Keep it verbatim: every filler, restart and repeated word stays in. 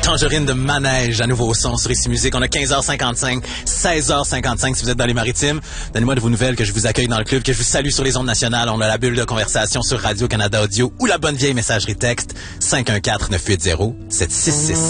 Tangerine de Manège, à nouveau au son sur Ici Musique. On a quinze heures cinquante-cinq, seize heures cinquante-cinq si vous êtes dans les Maritimes. Donnez-moi de vos nouvelles, que je vous accueille dans le club, que je vous salue sur les ondes nationales. On a la bulle de conversation sur Radio-Canada Audio ou la bonne vieille messagerie texte cinq un quatre, neuf huit zéro, sept six six.